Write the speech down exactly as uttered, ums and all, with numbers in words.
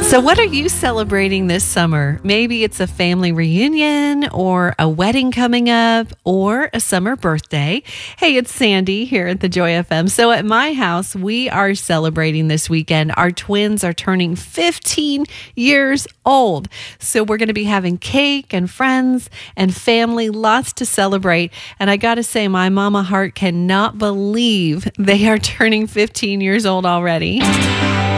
So what are you celebrating this summer? Maybe it's a family reunion or a wedding coming up or a summer birthday. Hey, it's Sandy here at the Joy F M. So at my house, we are celebrating this weekend. Our twins are turning fifteen years old. So we're going to be having cake and friends and family, lots to celebrate. And I got to say, my mama heart cannot believe they are turning fifteen years old already.